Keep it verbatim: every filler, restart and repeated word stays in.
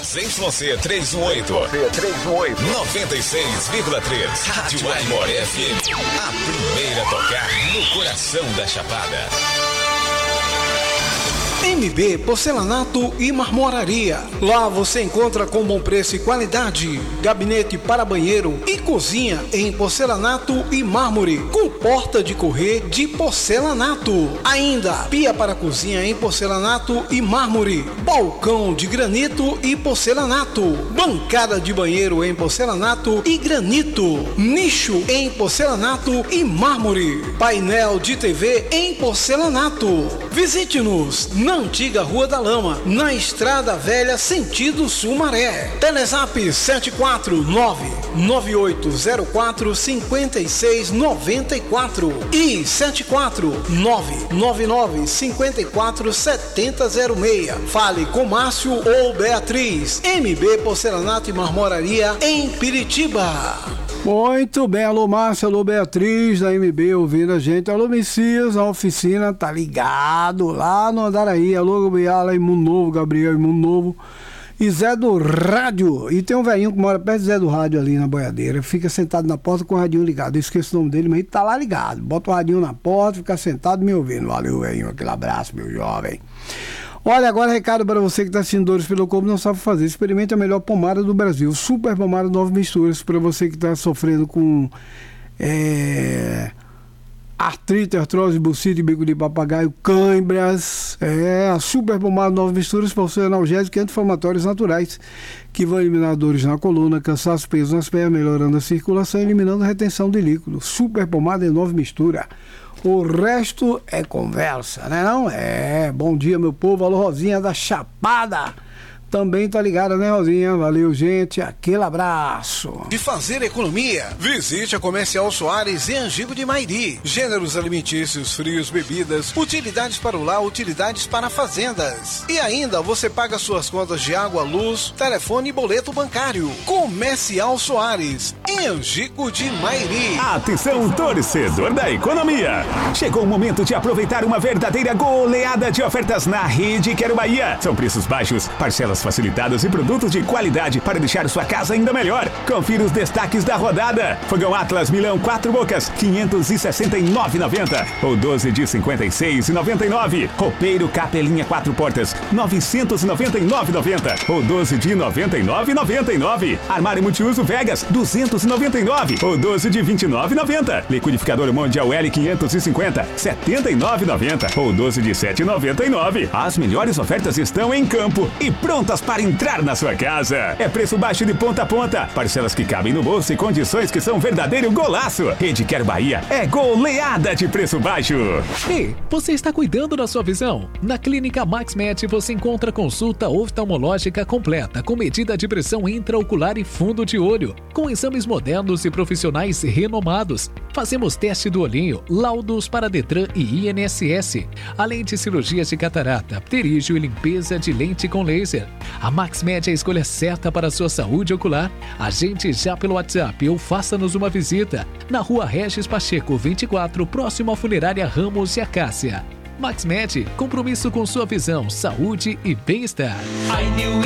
Y C trezentos e dezoito. noventa e seis vírgula três. Rádio Aimoré F M. A primeira a tocar no coração da Chapada. M B Porcelanato e Marmoraria. Lá você encontra com bom preço e qualidade gabinete para banheiro e cozinha em porcelanato e mármore, com porta de correr de porcelanato. Ainda pia para cozinha em porcelanato e mármore, balcão de granito e porcelanato, bancada de banheiro em porcelanato e granito, nicho em porcelanato e mármore, painel de T V em porcelanato. Visite-nos na antiga Rua da Lama, na Estrada Velha, sentido Sumaré. Telezap sete quatro nove nove oito zero quatro cinco seis nove quatro e sete quatro nove nove nove cinco quatro sete zero zero seis. Fale com Márcio ou Beatriz. M B Porcelanato e Marmoraria em Piritiba. Muito bem, alô Márcio, alô Beatriz da M B ouvindo a gente, alô Messias, a oficina tá ligado lá no Andaraí, alô Gabriela, Imundo Novo, Gabriel Imundo Novo e Zé do Rádio, e tem um velhinho que mora perto de Zé do Rádio ali na boiadeira, fica sentado na porta com o radinho ligado, eu esqueço o nome dele, mas ele tá lá ligado, bota o radinho na porta, fica sentado me ouvindo, valeu velhinho, aquele abraço meu jovem. Olha, agora recado para você que está assistindo Dores pelo Corpo, não sabe fazer. Experimente a melhor pomada do Brasil. Super pomada nove misturas. Para você que está sofrendo com é, artrite, artrose, bucite, bico de papagaio, cãibras. É, a super pomada nove misturas possui analgésicos e anti-inflamatórios naturais que vão eliminar dores na coluna, cansaço, peso nas pernas, melhorando a circulação e eliminando a retenção de líquido. Super pomada em nove misturas. O resto é conversa, né não? É, bom dia meu povo, alô Rosinha da Chapada, também tá ligada, né Rosinha? Valeu gente, aquele abraço. De fazer economia, visite a Comercial Soares em Angico de Mairi. Gêneros alimentícios, frios, bebidas, utilidades para o lar, utilidades para fazendas. E ainda você paga suas contas de água, luz, telefone e boleto bancário. Comercial Soares em Angico de Mairi. Atenção torcedor da economia, chegou o momento de aproveitar uma verdadeira goleada de ofertas na Rede Quero Bahia. São preços baixos, parcelas facilitadas e produtos de qualidade para deixar sua casa ainda melhor. Confira os destaques da rodada. Fogão Atlas Milão quatro bocas, quinhentos e sessenta e nove reais e noventa centavos ou doze de cinquenta e seis reais e noventa e nove centavos. Roupeiro Capelinha quatro portas, novecentos e noventa e nove reais e noventa centavos ou doze de noventa e nove reais e noventa e nove centavos. Armário multiuso Vegas, duzentos e noventa e nove reais ou doze de vinte e nove reais e noventa centavos. Liquidificador Mondial L quinhentos e cinquenta, setenta e nove reais e noventa centavos ou doze de sete reais e noventa e nove centavos. As melhores ofertas estão em campo e prontas para entrar na sua casa. É preço baixo de ponta a ponta, parcelas que cabem no bolso e condições que são verdadeiro golaço. Rede Quero Bahia é goleada de preço baixo. Ei, você está cuidando da sua visão? Na Clínica MaxMed você encontra consulta oftalmológica completa com medida de pressão intraocular e fundo de olho, com exames modernos e profissionais renomados. Fazemos teste do olhinho, laudos para Detran e I N S S, além de cirurgias de catarata, pterígio e limpeza de lente com laser. A MaxMed é a escolha certa para a sua saúde ocular. Agende já pelo WhatsApp ou faça-nos uma visita na Rua Regis Pacheco vinte e quatro, próximo à Funerária Ramos e Acácia. MaxMed, compromisso com sua visão, saúde e bem-estar. I knew